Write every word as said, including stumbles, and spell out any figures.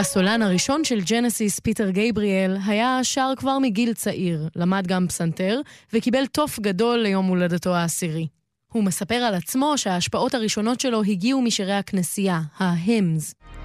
הסולן הראשון של ג'נסיס, פיטר גייבריאל, היה שר כבר מגיל צעיר, למד גם פסנתר, וקיבל תוף גדול ליום הולדתו העשירי. הוא מספר על עצמו שההשפעות הראשונות שלו הגיעו משירי הכנסייה, ההמס.